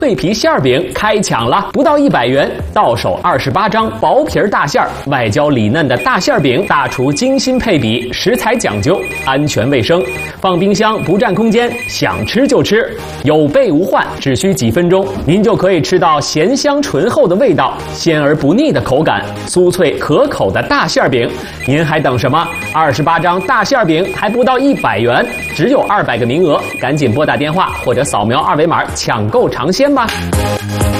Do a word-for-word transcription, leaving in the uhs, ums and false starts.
脆皮馅饼开抢了，不到一百元，到手二十八张薄皮大馅儿，外焦里嫩的大馅饼，大厨精心配比，食材讲究，安全卫生，放冰箱不占空间，想吃就吃，有备无患，只需几分钟，您就可以吃到咸香醇厚的味道，鲜而不腻的口感，酥脆可口的大馅饼。您还等什么？二十八张大馅饼还不到一百元，只有二百个名额，赶紧拨打电话或者扫描二维码抢购尝鲜吧。